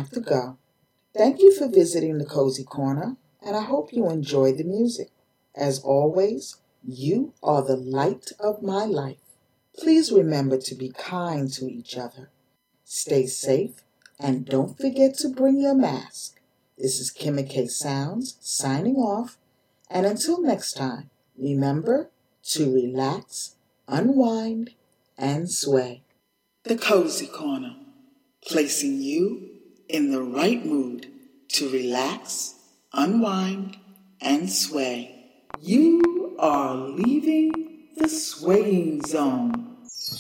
have to go. Thank you for visiting the Cozy Corner, and I hope you enjoy the music. As always, you are the light of my life. Please remember to be kind to each other. Stay safe, and don't forget to bring your mask. This is Kimmy K Sounds signing off, and until next time, remember to relax, unwind, and sway. The Cozy Corner, placing you in the right mood to relax, unwind, and sway. You are leaving the swaying zone.